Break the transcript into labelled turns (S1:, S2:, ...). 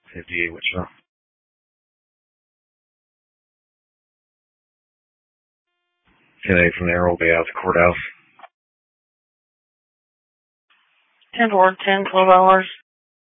S1: 58 Wichita. 10-8 from there, we'll be out at the courthouse.
S2: 10-4, 10, 12 hours.